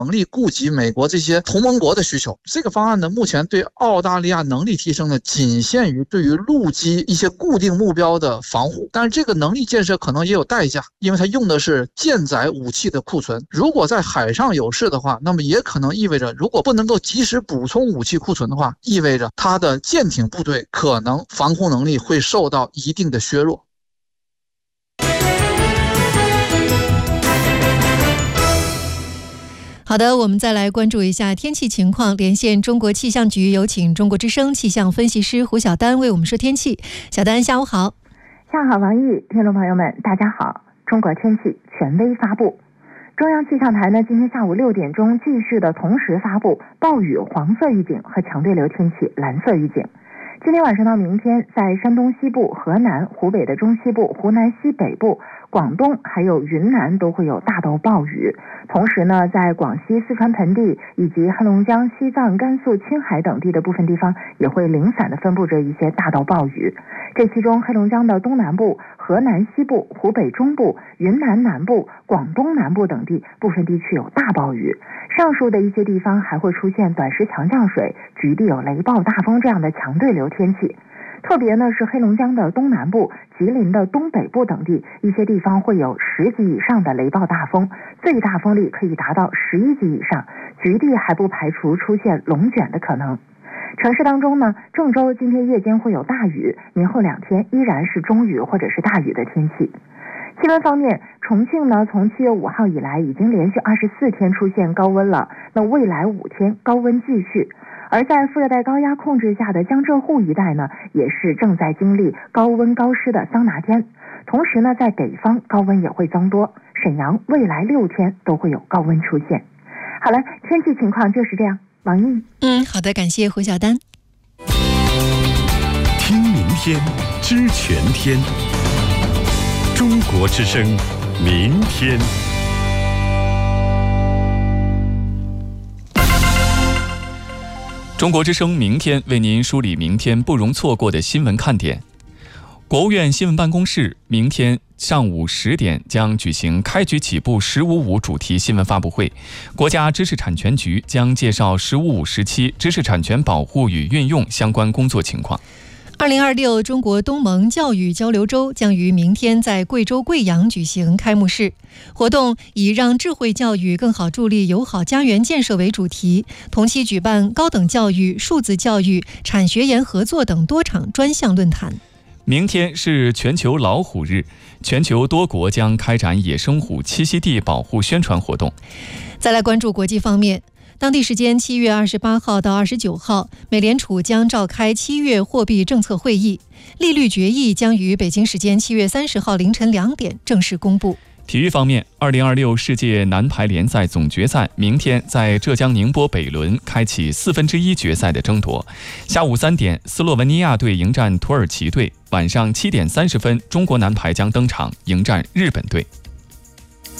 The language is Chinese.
能力顾及美国这些同盟国的需求。这个方案呢，目前对澳大利亚能力提升呢，仅限于对于陆基一些固定目标的防护，但是这个能力建设可能也有代价，因为它用的是舰载武器的库存。如果在海上有事的话，那么也可能意味着，如果不能够及时补充武器库存的话，意味着它的舰艇部队可能防空能力会受到一定的削弱。 好的，我们再来关注一下天气情况。连线中国气象局，有请中国之声气象分析师胡晓丹为我们说天气。小丹，下午好。 下午好，王毅，听众朋友们，大家好。中国天气权威发布，中央气象台呢，今天下午6点钟继续的同时发布暴雨黄色预警和强对流天气蓝色预警。今天晚上到明天，在山东西部、河南、湖北的中西部、湖南西北部、广东还有云南都会有大到暴雨。同时呢，在广西、四川盆地以及黑龙江、西藏、甘肃、青海等地的部分地方，也会零散的分布着一些大到暴雨。这其中，黑龙江的东南部、河南西部、湖北中部、云南南部、广东南部等地部分地区有大暴雨。上述的一些地方还会出现短时强降水，局地有雷暴、大风这样的强对流天气。特别呢是黑龙江的东南部、吉林的东北部等地，一些地方会有10级以上的雷暴大风，最大风力可以达到11级以上，局地还不排除出现龙卷的可能。城市当中呢，郑州今天夜间会有大雨，明后2天依然是中雨或者是大雨的天气。气温方面，重庆呢从7月5号以来已经连续24天出现高温了，那未来5天高温继续。而在副热带高压控制下的江浙沪一带呢，也是正在经历高温高湿的桑拿天。同时呢，在北方高温也会增多，沈阳未来6天都会有高温出现。好了，天气情况就是这样。王毅， 好的，感谢胡晓丹。 听明天，知全天。中国之声，明天。 中国之声明天为您梳理明天不容错过的新闻看点。国务院新闻办公室明天上午10点将举行开局起步“15.5”主题新闻发布会，国家知识产权局将介绍“15.5”时期知识产权保护与运用相关工作情况。 2026中国东盟教育交流周将于明天在贵州贵阳举行开幕式。活动以让智慧教育更好助力友好家园建设为主题，同期举办高等教育、数字教育、产学研合作等多场专项论坛。 明天是全球老虎日，全球多国将开展野生虎栖息地保护宣传活动。 再来关注国际方面，当地时间7月28号到29号，美联储将召开7月货币政策会议，利率决议将于北京时间7月30号凌晨2点正式公布。 体育方面，2026世界男排联赛总决赛明天在浙江宁波北仑开启1/4决赛的争夺。下午3点，斯洛文尼亚队迎战土耳其队；晚上7点30分，中国男排将登场迎战日本队。